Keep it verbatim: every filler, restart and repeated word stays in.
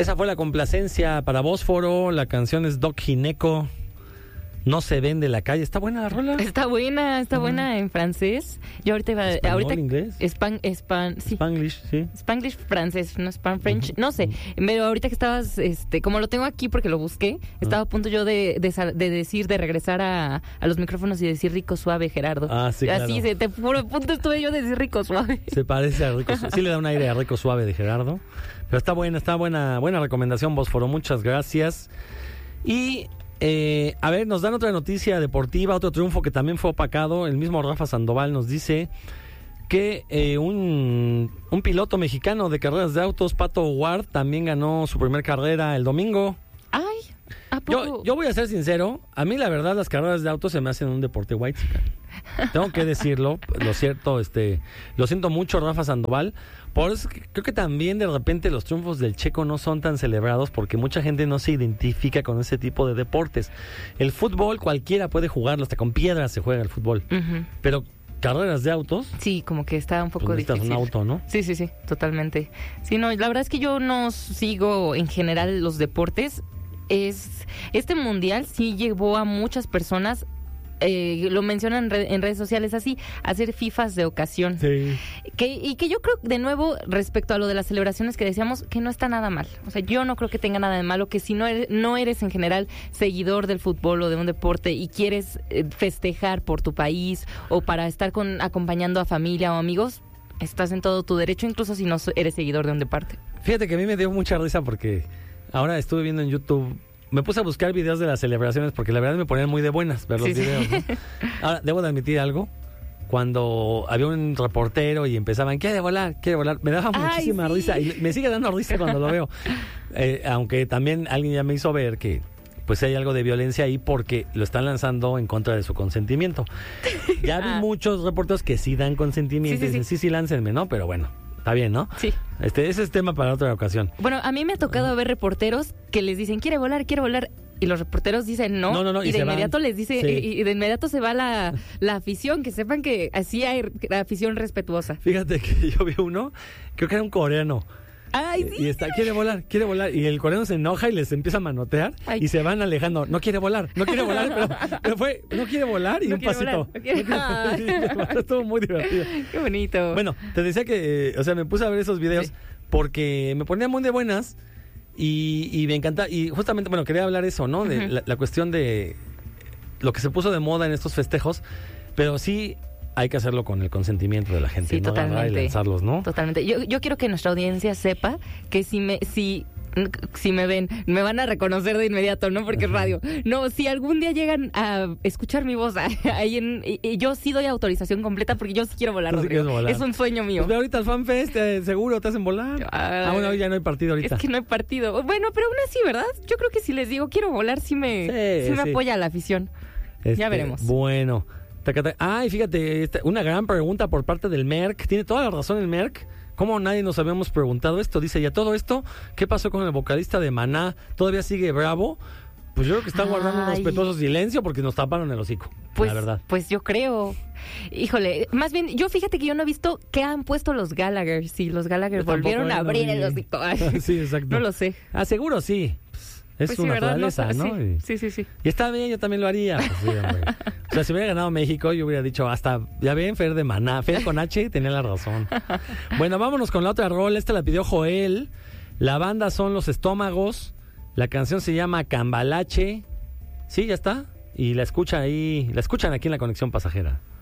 Esa fue la complacencia para Bósforo. La canción es Doc Gineco. No se ven de la calle. ¿Está buena la rola? Está buena, está uh-huh. buena en francés. Yo ahorita iba... ¿Español, ahorita, inglés? Span, span, sí. Spanglish, sí. Spanglish francés, no Span French. Uh-huh. No sé, uh-huh. pero ahorita que estabas... este Como lo tengo aquí porque lo busqué, uh-huh. estaba a punto yo de, de, de decir, de regresar a, a los micrófonos y decir rico suave, Gerardo. Ah, sí, Así, claro. se, te puro a punto estuve yo de decir rico suave. Se parece a rico suave. Sí le da un aire a rico suave de Gerardo. Pero está buena, está buena, buena recomendación, Bósforo. Muchas gracias. Y... Eh, a ver, nos dan otra noticia deportiva, otro triunfo que también fue opacado. El mismo Rafa Sandoval nos dice que eh, un, un piloto mexicano de carreras de autos, Pato Ward, también ganó su primer carrera el domingo. Ay, ¿a poco? Yo, yo voy a ser sincero, a mí la verdad las carreras de autos se me hacen un deporte white. Tengo que decirlo, lo cierto, este, lo siento mucho, Rafa Sandoval. Por eso creo que también de repente los triunfos del Checo no son tan celebrados porque mucha gente no se identifica con ese tipo de deportes. El fútbol cualquiera puede jugarlo, hasta con piedras se juega el fútbol. Uh-huh. Pero carreras de autos... Sí, como que está un poco pues difícil. un auto, ¿no? Sí, sí, sí, totalmente. Sí, no, la verdad es que yo no sigo en general los deportes. Es este mundial sí llevó a muchas personas... Eh, lo mencionan en, re- en redes sociales así, hacer fifas de ocasión. Sí. Que, y que yo creo, de nuevo, respecto a lo de las celebraciones que decíamos, que no está nada mal. O sea, yo no creo que tenga nada de malo, que si no eres, no eres en general seguidor del fútbol o de un deporte y quieres eh, festejar por tu país o para estar con acompañando a familia o amigos, estás en todo tu derecho, incluso si no eres seguidor de un deporte. Fíjate que a mí me dio mucha risa porque ahora estuve viendo en YouTube... Me puse a buscar videos de las celebraciones porque la verdad me ponían muy de buenas ver los sí, videos, sí. ¿no? Ahora, debo de admitir algo. Cuando había un reportero y empezaban, quiere volar, quiere volar, me daba Ay, muchísima sí. risa. Y me sigue dando risa cuando lo veo. Eh, aunque también alguien ya me hizo ver que pues hay algo de violencia ahí porque lo están lanzando en contra de su consentimiento. Ya vi ah. muchos reporteros que sí dan consentimiento sí, sí, y dicen, sí, sí, sí, láncenme, ¿no? Pero bueno. Está bien, ¿no? Sí. Este, ese es tema para otra ocasión. Bueno, a mí me ha tocado ver reporteros que les dicen, quiere volar, quiere volar, y los reporteros dicen no, no, no, no y, y de inmediato van. les dice, sí. y, y de inmediato se va la, la afición, que sepan que así hay afición respetuosa. Fíjate que yo vi uno, creo que era un coreano. Ay, sí. Y está, quiere volar, quiere volar. Y el coreano se enoja y les empieza a manotear. Ay. Y se van alejando. No quiere volar, no quiere volar. Pero, pero fue, no quiere volar y no un pasito. No quiere... no quiere... Estuvo muy divertido. Qué bonito. Bueno, te decía que, eh, o sea, me puse a ver esos videos sí. porque me ponía muy de buenas y, y me encanta. Y justamente, bueno, quería hablar eso, ¿no? De uh-huh. la, la cuestión de lo que se puso de moda en estos festejos. Pero sí... hay que hacerlo con el consentimiento de la gente, sí, no totalmente, y lanzarlos, ¿no? Totalmente. Yo, yo quiero que nuestra audiencia sepa que si me, si, si me ven, me van a reconocer de inmediato, ¿no? Porque es radio. No, si algún día llegan a escuchar mi voz ahí en, y, y yo sí doy autorización completa porque yo sí quiero volar, sí Rodrigo. volar. Es un sueño mío. Pues ahorita el FanFest, eh, seguro te hacen volar. Ah, ah, bueno, hoy ya no hay partido ahorita. Es que no hay partido. Bueno, pero aún así, ¿verdad? Yo creo que si les digo quiero volar, sí me, sí, sí me sí. apoya la afición. Este, ya veremos. Bueno. Ay, fíjate, una gran pregunta por parte del Merck. Tiene toda la razón el Merck. ¿Cómo nadie nos habíamos preguntado esto? Dice, ¿y a todo esto qué pasó con el vocalista de Maná? ¿Todavía sigue bravo? Pues yo creo que está guardando Ay. un respetuoso silencio porque nos taparon el hocico, pues, la verdad. Pues yo creo. Híjole, más bien, yo fíjate que yo no he visto qué han puesto los Gallagher. Si los Gallagher yo volvieron a abrir no el hocico. Sí, exacto. No lo sé. Ah, seguro sí. Es pues su sí, naturaleza, ¿verdad? ¿no? Sí, sí, sí, sí. Y está bien, yo también lo haría. Pues, sí, o sea, si hubiera ganado México, yo hubiera dicho, hasta, ya ven, Fer de Maná, Fer con H, tenía la razón. Bueno, vámonos con la otra rola. Esta la pidió Joel. La banda son Los Estómagos. La canción se llama Cambalache. Sí, ya está. Y la escucha ahí, la escuchan aquí en La Conexión Pasajera.